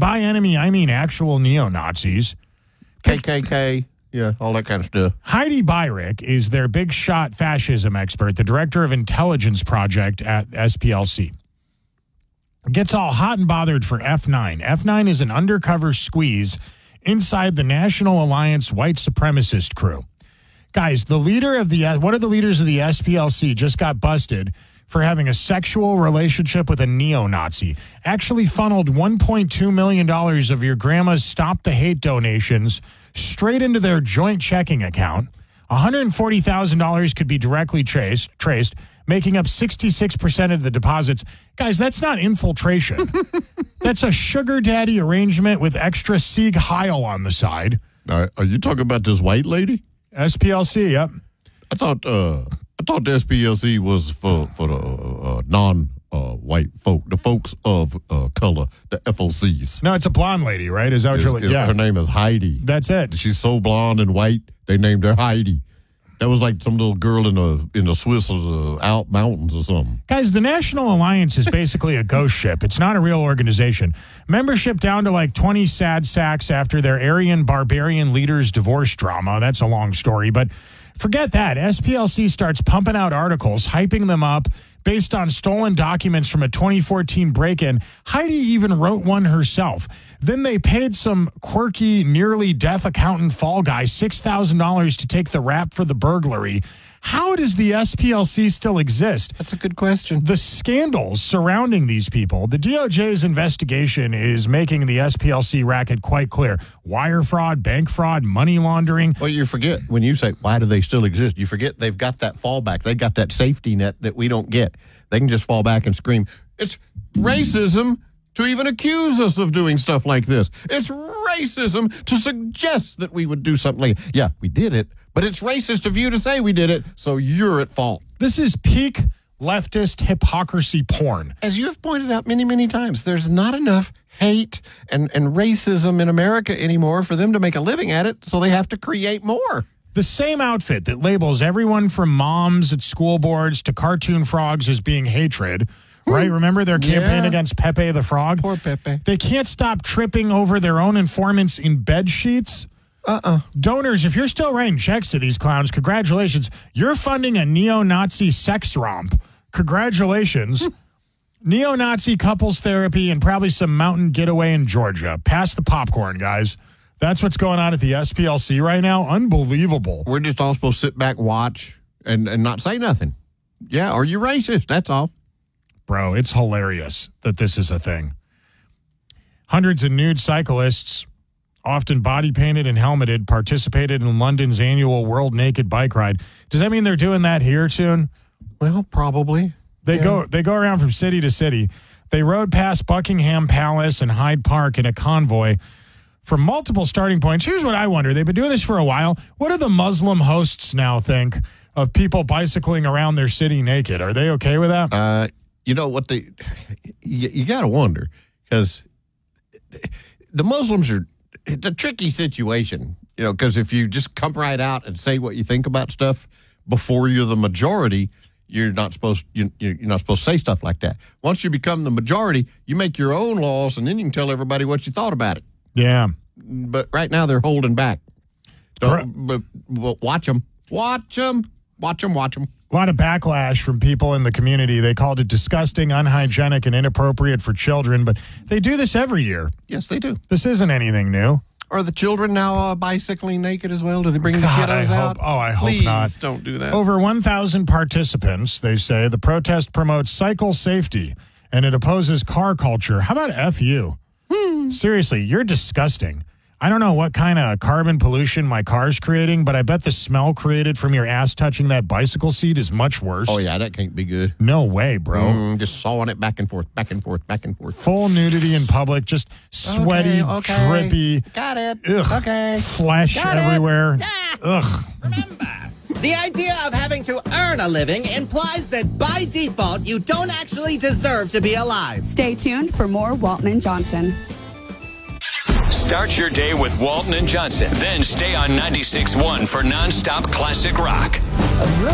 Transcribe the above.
by enemy, I mean actual neo-Nazis. KKK, yeah, all that kind of stuff. Heidi Beirich is their big shot fascism expert, the director of intelligence project at SPLC. Gets all hot and bothered for F9. F9 is an undercover squeeze inside the National Alliance white supremacist crew. Guys, one of the leaders of the SPLC just got busted for having a sexual relationship with a neo-Nazi. Actually funneled $1.2 million of your grandma's Stop the Hate donations straight into their joint checking account. $140,000 could be directly traced, making up 66% of the deposits. Guys, that's not infiltration. That's a sugar daddy arrangement with extra Sieg Heil on the side. Are you talking about this white lady? SPLC, yep. I thought the SPLC was for the non-white folk, the folks of color, the FOCs. No, it's a blonde lady, right? Is that what you're? Yeah, her name is Heidi. That's it. She's so blonde and white, they named her Heidi. That was like some little girl in the Swiss Alps mountains or something. Guys, the National Alliance is basically a ghost ship. It's not a real organization. Membership down to like 20 sad sacks after their Aryan barbarian leader's divorce drama. That's a long story, but forget that. SPLC starts pumping out articles, hyping them up based on stolen documents from a 2014 break-in. Heidi even wrote one herself. Then they paid some quirky, nearly deaf accountant fall guy $6,000 to take the rap for the burglary. How does the SPLC still exist? That's a good question. The scandals surrounding these people, the DOJ's investigation is making the SPLC racket quite clear. Wire fraud, bank fraud, money laundering. Well, you forget, when you say, why do they still exist? You forget they've got that fallback. They've got that safety net that we don't get. They can just fall back and scream, it's racism to even accuse us of doing stuff like this. It's racism to suggest that we would do something like it. Yeah, we did it, but it's racist of you to say we did it, so you're at fault. This is peak leftist hypocrisy porn. As you have pointed out many, many times, there's not enough hate and racism in America anymore for them to make a living at it, so they have to create more. The same outfit that labels everyone from moms at school boards to cartoon frogs as being hatred, right? Remember their campaign against Pepe the Frog? Poor Pepe. They can't stop tripping over their own informants in bed sheets. Donors, if you're still writing checks to these clowns, congratulations. You're funding a neo-Nazi sex romp. Congratulations. Neo-Nazi couples therapy and probably some mountain getaway in Georgia. Pass the popcorn, guys. That's what's going on at the SPLC right now. Unbelievable. We're just all supposed to sit back, watch, and not say nothing. Yeah, are you racist? That's all. Bro, it's hilarious that this is a thing. Hundreds of nude cyclists, often body painted and helmeted, participated in London's annual World Naked Bike Ride. Does that mean they're doing that here soon? Well, probably. They go around from city to city. They rode past Buckingham Palace and Hyde Park in a convoy from multiple starting points. Here's what I wonder. They've been doing this for a while. What do the Muslim hosts now think of people bicycling around their city naked? Are they okay with that? You know what you got to wonder, because the Muslims it's a tricky situation, because if you just come right out and say what you think about stuff before you're the majority, you're not supposed to say stuff like that. Once you become the majority, you make your own laws, and then you can tell everybody what you thought about it. Yeah. But right now they're holding back. But watch them. Watch them. Watch them. Watch them. A lot of backlash from people in the community. They called it disgusting, unhygienic, and inappropriate for children, but they do this every year. Yes, they do. This isn't anything new. Are the children now bicycling naked as well? Do they bring the kiddos out? I hope Please not. Please don't do that. Over 1,000 participants, they say. The protest promotes cycle safety, and it opposes car culture. How about F you? Seriously, you're disgusting. I don't know what kind of carbon pollution my car's creating, but I bet the smell created from your ass touching that bicycle seat is much worse. Oh, yeah, that can't be good. No way, bro. Just sawing it back and forth, back and forth, back and forth. Full nudity in public, just sweaty, drippy. Got it. Ugh, okay. Flesh everywhere. Yeah. Ugh. Remember, the idea of having to earn a living implies that by default, you don't actually deserve to be alive. Stay tuned for more Walton and Johnson. Start your day with Walton and Johnson. Then stay on 96.1 for nonstop classic rock.